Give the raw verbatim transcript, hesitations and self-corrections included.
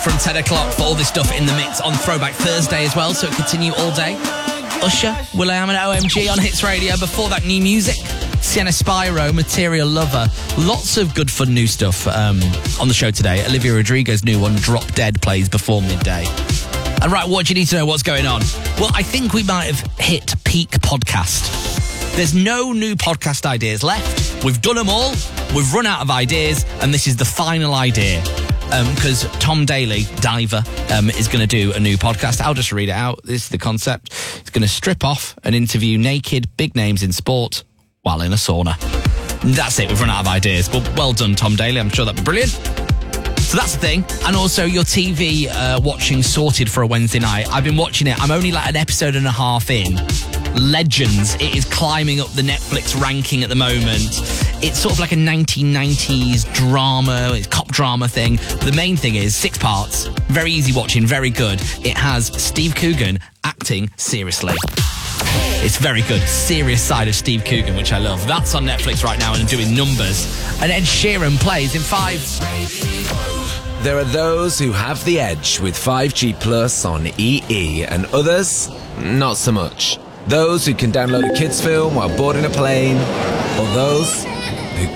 from ten o'clock for all this stuff in the mix on Throwback Thursday as well, so it'll continue all day. Usher, will.i.am and O M G on Hits Radio. Before that, new music. Sienna Spyro, Material Lover. Lots of good fun new stuff um, on the show today. Olivia Rodrigo's new one, Drop Dead, plays before midday. And right, what do you need to know? What's going on? Well, I think we might have hit peak podcast. There's no new podcast ideas left. We've done them all. We've run out of ideas, and this is the final idea. Because um, Tom Daly, Diver, um, is going to do a new podcast. I'll just read it out. This is the concept. He's going to strip off and interview naked big names in sport while in a sauna. That's it. We've run out of ideas. Well, well done, Tom Daly. I'm sure that'd be brilliant. So that's the thing. And also your T V uh, watching sorted for a Wednesday night. I've been watching it. I'm only like an episode and a half in. Legends. It is climbing up the Netflix ranking at the moment. It's sort of like a nineteen nineties drama, it's cop drama thing. But the main thing is six parts, very easy watching, very good. It has Steve Coogan acting seriously. It's very good. Serious side of Steve Coogan, which I love. That's on Netflix right now and doing numbers. And Ed Sheeran plays in five. There are those who have the edge with five G Plus on E E and others, not so much. Those who can download a kids film while boarding a plane, or those